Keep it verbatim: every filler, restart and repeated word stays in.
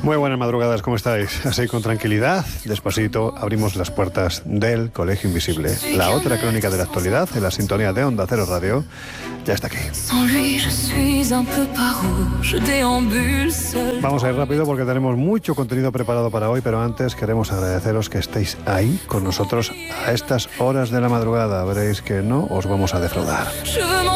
Muy buenas madrugadas, ¿cómo estáis? Así con tranquilidad, despacito, abrimos las puertas del Colegio Invisible. La otra crónica de la actualidad, en la sintonía de Onda Cero Radio, ya está aquí. Vamos a ir rápido porque tenemos mucho contenido preparado para hoy, pero antes queremos agradeceros que estéis ahí con nosotros a estas horas de la madrugada. Veréis que no os vamos a defraudar.